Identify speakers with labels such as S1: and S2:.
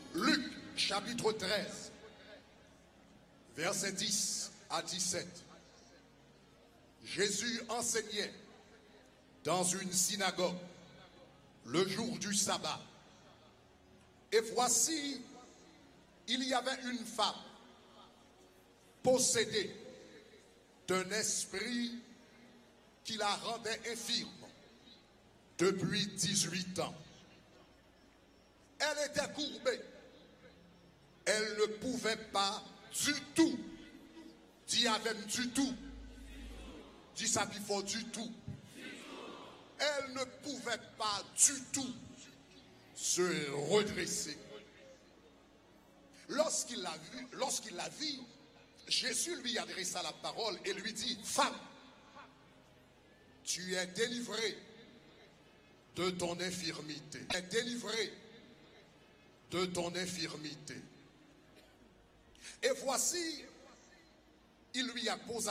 S1: Luc chapitre 13, versets 10 à 17. Jésus enseignait dans une synagogue le jour du sabbat. Et voici, il y avait une femme possédée d'un esprit qui la rendait infirme depuis 18 ans. Elle était courbée. Elle ne pouvait pas du tout, dis avec du tout, dis ça plus fort, du tout. Elle ne pouvait pas du tout se redresser. Lorsqu'il la vit, Jésus lui adressa la parole et lui dit: Femme, tu es délivrée de ton infirmité. Tu es délivrée de ton infirmité. Et voici, il lui a posé